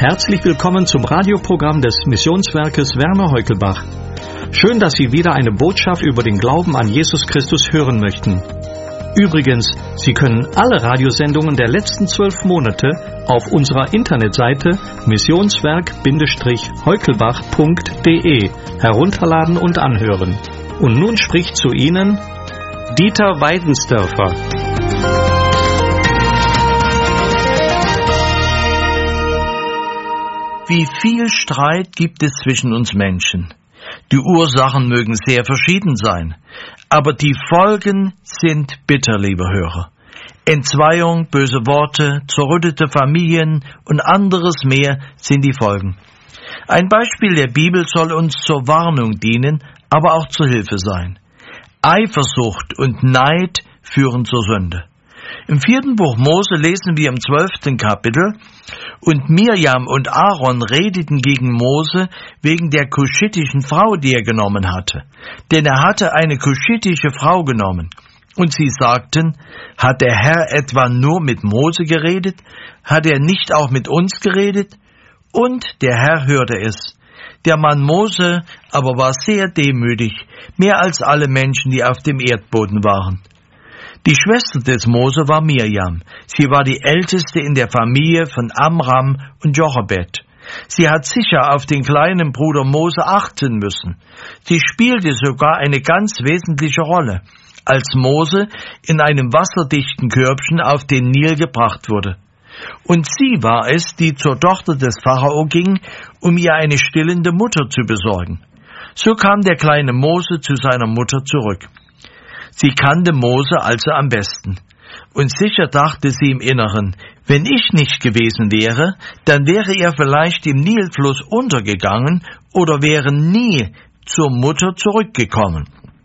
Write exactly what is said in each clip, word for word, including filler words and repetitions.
Herzlich willkommen zum Radioprogramm des Missionswerkes Werner Heukelbach. Schön, dass Sie wieder eine Botschaft über den Glauben an Jesus Christus hören möchten. Übrigens, Sie können alle Radiosendungen der letzten zwölf Monate auf unserer Internetseite missionswerk Heukelbach punkt de herunterladen und anhören. Und nun spricht zu Ihnen Dieter Weidensdörfer. Wie viel Streit gibt es zwischen uns Menschen? Die Ursachen mögen sehr verschieden sein, aber die Folgen sind bitter, liebe Hörer. Entzweiung, böse Worte, zerrüttete Familien und anderes mehr sind die Folgen. Ein Beispiel der Bibel soll uns zur Warnung dienen, aber auch zur Hilfe sein. Eifersucht und Neid führen zur Sünde. Im vierten Buch Mose lesen wir im zwölften Kapitel: Und Mirjam und Aaron redeten gegen Mose wegen der kuschitischen Frau, die er genommen hatte. Denn er hatte eine kuschitische Frau genommen. Und sie sagten: Hat der Herr etwa nur mit Mose geredet? Hat er nicht auch mit uns geredet? Und der Herr hörte es. Der Mann Mose aber war sehr demütig, mehr als alle Menschen, die auf dem Erdboden waren. Die Schwester des Mose war Mirjam. Sie war die älteste in der Familie von Amram und Jochebed. Sie hat sicher auf den kleinen Bruder Mose achten müssen. Sie spielte sogar eine ganz wesentliche Rolle, als Mose in einem wasserdichten Körbchen auf den Nil gebracht wurde. Und sie war es, die zur Tochter des Pharao ging, um ihr eine stillende Mutter zu besorgen. So kam der kleine Mose zu seiner Mutter zurück. Sie kannte Mose also am besten. Und sicher dachte sie im Inneren, wenn ich nicht gewesen wäre, dann wäre er vielleicht im Nilfluss untergegangen oder wäre nie zur Mutter zurückgekommen.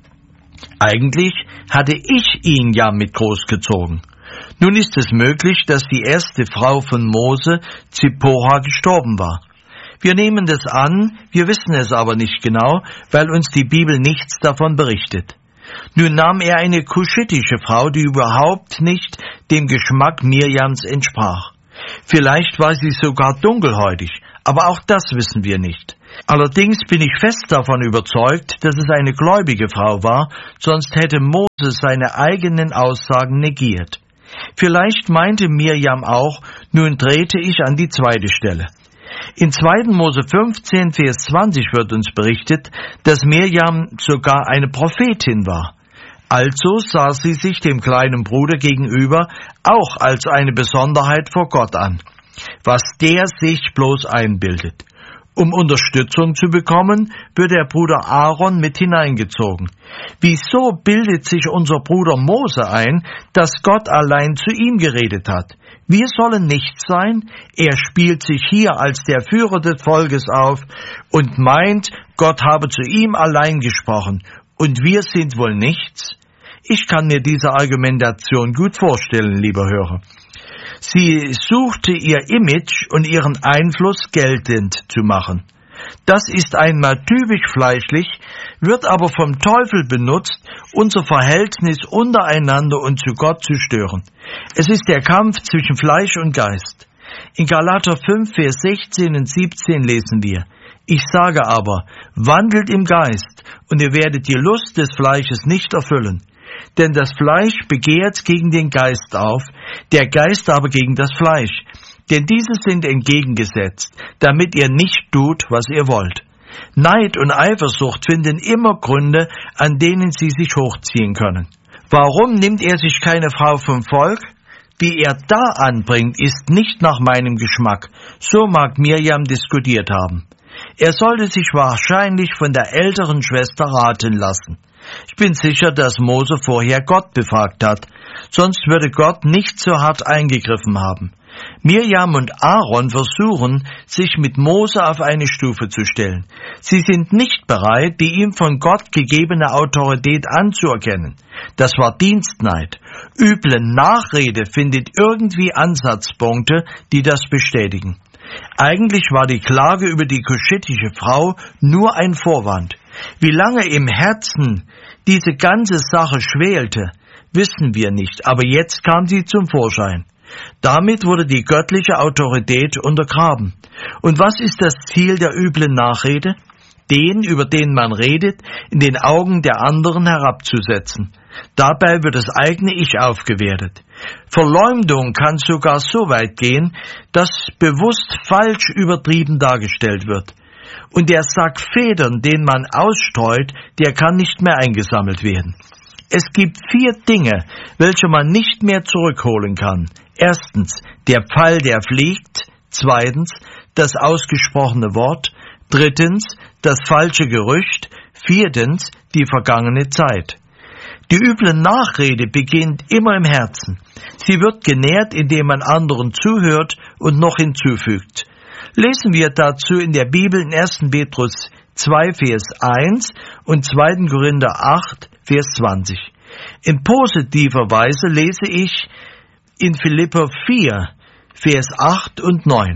Eigentlich hatte ich ihn ja mit großgezogen. Nun ist es möglich, dass die erste Frau von Mose, Zipporah, gestorben war. Wir nehmen das an, wir wissen es aber nicht genau, weil uns die Bibel nichts davon berichtet. Nun nahm er eine kuschitische Frau, die überhaupt nicht dem Geschmack Mirjams entsprach. Vielleicht war sie sogar dunkelhäutig, aber auch das wissen wir nicht. Allerdings bin ich fest davon überzeugt, dass es eine gläubige Frau war, sonst hätte Mose seine eigenen Aussagen negiert. Vielleicht meinte Mirjam auch, nun trete ich an die zweite Stelle. In zweiten Mose fünfzehn, Vers zwanzig wird uns berichtet, dass Mirjam sogar eine Prophetin war. Also sah sie sich dem kleinen Bruder gegenüber auch als eine Besonderheit vor Gott an, was der sich bloß einbildet. Um Unterstützung zu bekommen, wird der Bruder Aaron mit hineingezogen. Wieso bildet sich unser Bruder Mose ein, dass Gott allein zu ihm geredet hat? Wir sollen nichts sein, er spielt sich hier als der Führer des Volkes auf und meint, Gott habe zu ihm allein gesprochen und wir sind wohl nichts? Ich kann mir diese Argumentation gut vorstellen, lieber Hörer. Sie suchte ihr Image und ihren Einfluss geltend zu machen. Das ist einmal typisch fleischlich, wird aber vom Teufel benutzt, unser Verhältnis untereinander und zu Gott zu stören. Es ist der Kampf zwischen Fleisch und Geist. In Galater fünf, Vers sechzehn und siebzehn lesen wir: Ich sage aber, wandelt im Geist, und ihr werdet die Lust des Fleisches nicht erfüllen. Denn das Fleisch begehrt gegen den Geist auf, der Geist aber gegen das Fleisch. Denn diese sind entgegengesetzt, damit ihr nicht tut, was ihr wollt. Neid und Eifersucht finden immer Gründe, an denen sie sich hochziehen können. Warum nimmt er sich keine Frau vom Volk? Wie er da anbringt, ist nicht nach meinem Geschmack. So mag Mirjam diskutiert haben. Er sollte sich wahrscheinlich von der älteren Schwester raten lassen. Ich bin sicher, dass Mose vorher Gott befragt hat, sonst würde Gott nicht so hart eingegriffen haben. Mirjam und Aaron versuchen, sich mit Mose auf eine Stufe zu stellen. Sie sind nicht bereit, die ihm von Gott gegebene Autorität anzuerkennen. Das war Dienstneid. Üble Nachrede findet irgendwie Ansatzpunkte, die das bestätigen. Eigentlich war die Klage über die kuschitische Frau nur ein Vorwand. Wie lange im Herzen diese ganze Sache schwelte, wissen wir nicht, aber jetzt kam sie zum Vorschein. Damit wurde die göttliche Autorität untergraben. Und was ist das Ziel der üblen Nachrede? Den, über den man redet, in den Augen der anderen herabzusetzen. Dabei wird das eigene Ich aufgewertet. Verleumdung kann sogar so weit gehen, dass bewusst falsch übertrieben dargestellt wird. Und der Sack Federn, den man ausstreut, der kann nicht mehr eingesammelt werden. Es gibt vier Dinge, welche man nicht mehr zurückholen kann. Erstens, der Pfeil, der fliegt. Zweitens, das ausgesprochene Wort. Drittens, das falsche Gerücht. Viertens, die vergangene Zeit. Die üble Nachrede beginnt immer im Herzen. Sie wird genährt, indem man anderen zuhört und noch hinzufügt. Lesen wir dazu in der Bibel in ersten Petrus zwei, Vers eins und zweiten Korinther acht, Vers zwanzig. In positiver Weise lese ich in Philipper vier, Vers acht und neun.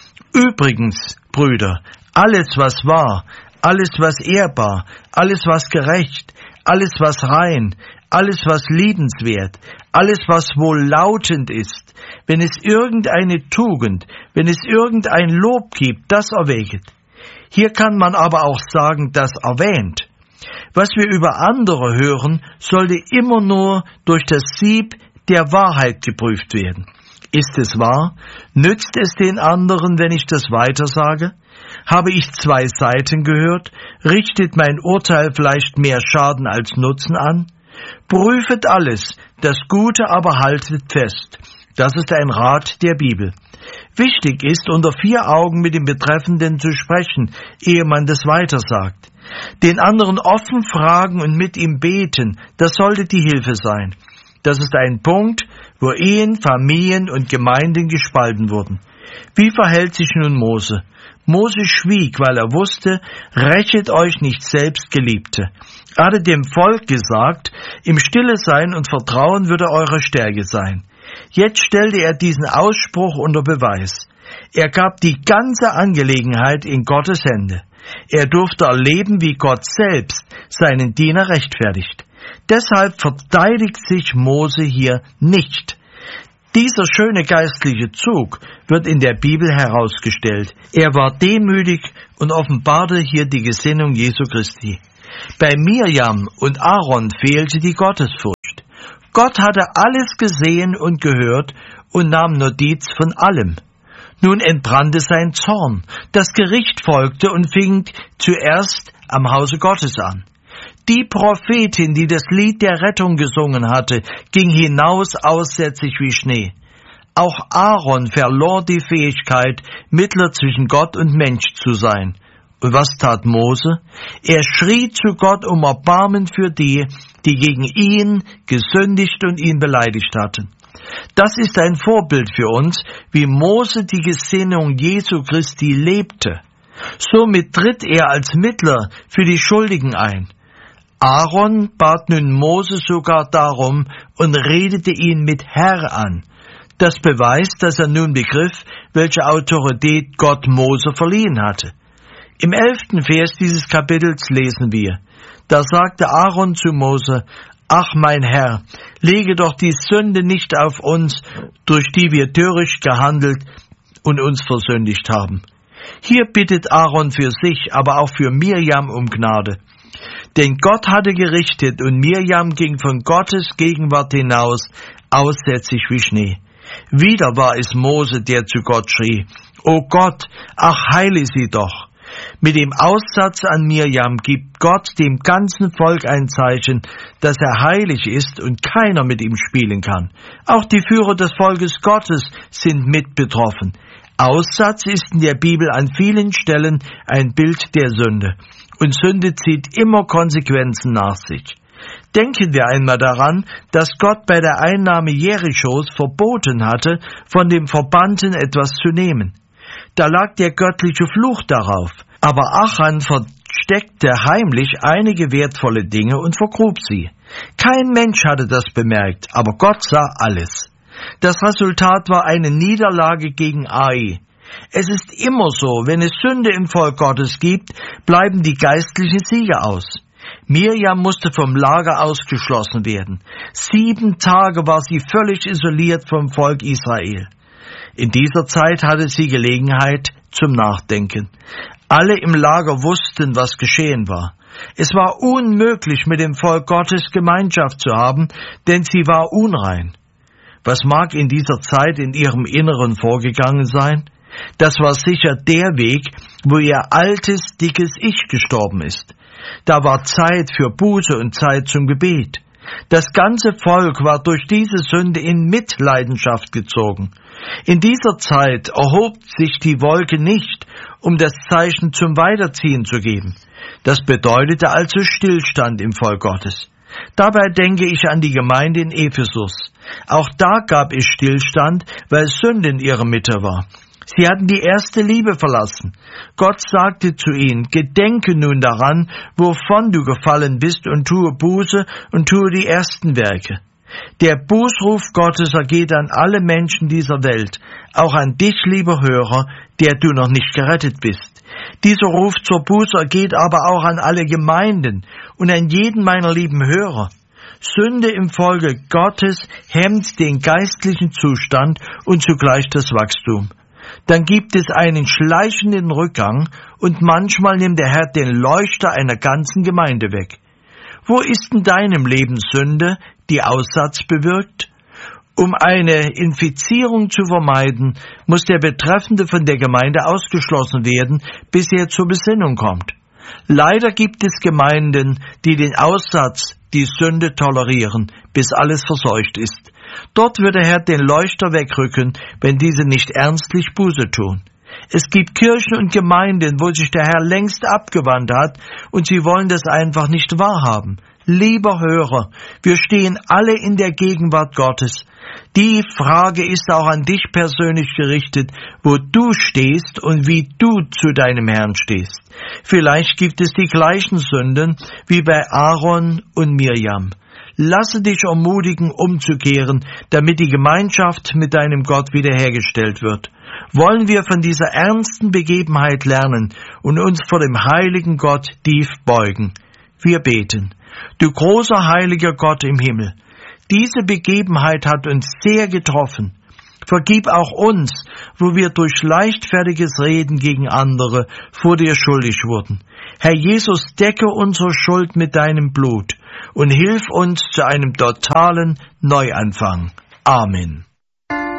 Übrigens, Brüder, alles was wahr, alles was ehrbar, alles was gerecht, alles was rein, alles was liebenswert, alles was wohllautend ist, wenn es irgendeine Tugend, wenn es irgendein Lob gibt, das erwäget. Hier kann man aber auch sagen, das erwähnt. Was wir über andere hören, sollte immer nur durch das Sieb der Wahrheit geprüft werden. Ist es wahr? Nützt es den anderen, wenn ich das weitersage? Habe ich zwei Seiten gehört? Richtet mein Urteil vielleicht mehr Schaden als Nutzen an? Prüfet alles, das Gute aber haltet fest. Das ist ein Rat der Bibel. Wichtig ist, unter vier Augen mit dem Betreffenden zu sprechen, ehe man das weitersagt. Den anderen offen fragen und mit ihm beten, das sollte die Hilfe sein. Das ist ein Punkt, wo Ehen, Familien und Gemeinden gespalten wurden. Wie verhält sich nun Mose? Mose schwieg, weil er wusste, rächet euch nicht selbst, Geliebte. Er hatte dem Volk gesagt, im Stille sein und Vertrauen würde eure Stärke sein. Jetzt stellte er diesen Ausspruch unter Beweis. Er gab die ganze Angelegenheit in Gottes Hände. Er durfte erleben, wie Gott selbst seinen Diener rechtfertigt. Deshalb verteidigt sich Mose hier nicht. Dieser schöne geistliche Zug wird in der Bibel herausgestellt. Er war demütig und offenbarte hier die Gesinnung Jesu Christi. Bei Mirjam und Aaron fehlte die Gottesfurcht. Gott hatte alles gesehen und gehört und nahm Notiz von allem. Nun entbrannte sein Zorn. Das Gericht folgte und fing zuerst am Hause Gottes an. Die Prophetin, die das Lied der Rettung gesungen hatte, ging hinaus aussätzig wie Schnee. Auch Aaron verlor die Fähigkeit, Mittler zwischen Gott und Mensch zu sein. Und was tat Mose? Er schrie zu Gott um Erbarmen für die, die gegen ihn gesündigt und ihn beleidigt hatten. Das ist ein Vorbild für uns, wie Mose die Gesinnung Jesu Christi lebte. Somit tritt er als Mittler für die Schuldigen ein. Aaron bat nun Mose sogar darum und redete ihn mit Herr an. Das beweist, dass er nun begriff, welche Autorität Gott Mose verliehen hatte. Im elften Vers dieses Kapitels lesen wir, da sagte Aaron zu Mose, »Ach, mein Herr, lege doch die Sünde nicht auf uns, durch die wir töricht gehandelt und uns versündigt haben.« Hier bittet Aaron für sich, aber auch für Mirjam um Gnade. Denn Gott hatte gerichtet und Mirjam ging von Gottes Gegenwart hinaus, aussätzig wie Schnee. Wieder war es Mose, der zu Gott schrie, »O Gott, ach heile sie doch!« Mit dem Aussatz an Mirjam gibt Gott dem ganzen Volk ein Zeichen, dass er heilig ist und keiner mit ihm spielen kann. Auch die Führer des Volkes Gottes sind mit betroffen. Aussatz ist in der Bibel an vielen Stellen ein Bild der Sünde. Und Sünde zieht immer Konsequenzen nach sich. Denken wir einmal daran, dass Gott bei der Einnahme Jerichos verboten hatte, von dem Verbannten etwas zu nehmen. Da lag der göttliche Fluch darauf. Aber Achan versteckte heimlich einige wertvolle Dinge und vergrub sie. Kein Mensch hatte das bemerkt, aber Gott sah alles. Das Resultat war eine Niederlage gegen Ai. Es ist immer so, wenn es Sünde im Volk Gottes gibt, bleiben die geistlichen Sieger aus. Mirjam musste vom Lager ausgeschlossen werden. Sieben Tage war sie völlig isoliert vom Volk Israel. In dieser Zeit hatte sie Gelegenheit zum Nachdenken. Alle im Lager wussten, was geschehen war. Es war unmöglich, mit dem Volk Gottes Gemeinschaft zu haben, denn sie war unrein. Was mag in dieser Zeit in ihrem Inneren vorgegangen sein? Das war sicher der Weg, wo ihr altes, dickes Ich gestorben ist. Da war Zeit für Buße und Zeit zum Gebet. Das ganze Volk war durch diese Sünde in Mitleidenschaft gezogen. In dieser Zeit erhob sich die Wolke nicht, um das Zeichen zum Weiterziehen zu geben. Das bedeutete also Stillstand im Volk Gottes. Dabei denke ich an die Gemeinde in Ephesus. Auch da gab es Stillstand, weil Sünde in ihrer Mitte war. Sie hatten die erste Liebe verlassen. Gott sagte zu ihnen, gedenke nun daran, wovon du gefallen bist, und tue Buße und tue die ersten Werke. Der Bußruf Gottes ergeht an alle Menschen dieser Welt, auch an dich, lieber Hörer, der du noch nicht gerettet bist. Dieser Ruf zur Buße ergeht aber auch an alle Gemeinden und an jeden meiner lieben Hörer. Sünde im Volke Gottes hemmt den geistlichen Zustand und zugleich das Wachstum. Dann gibt es einen schleichenden Rückgang und manchmal nimmt der Herr den Leuchter einer ganzen Gemeinde weg. Wo ist in deinem Leben Sünde, die Aussatz bewirkt? Um eine Infizierung zu vermeiden, muss der Betreffende von der Gemeinde ausgeschlossen werden, bis er zur Besinnung kommt. Leider gibt es Gemeinden, die den Aussatz, die Sünde tolerieren, bis alles verseucht ist. Dort wird der Herr den Leuchter wegrücken, wenn diese nicht ernstlich Buße tun. Es gibt Kirchen und Gemeinden, wo sich der Herr längst abgewandt hat und sie wollen das einfach nicht wahrhaben. Lieber Hörer, wir stehen alle in der Gegenwart Gottes. Die Frage ist auch an dich persönlich gerichtet, wo du stehst und wie du zu deinem Herrn stehst. Vielleicht gibt es die gleichen Sünden wie bei Aaron und Mirjam. Lasse dich ermutigen, umzukehren, damit die Gemeinschaft mit deinem Gott wiederhergestellt wird. Wollen wir von dieser ernsten Begebenheit lernen und uns vor dem heiligen Gott tief beugen. Wir beten. Du großer heiliger Gott im Himmel, diese Begebenheit hat uns sehr getroffen. Vergib auch uns, wo wir durch leichtfertiges Reden gegen andere vor dir schuldig wurden. Herr Jesus, decke unsere Schuld mit deinem Blut und hilf uns zu einem totalen Neuanfang. Amen.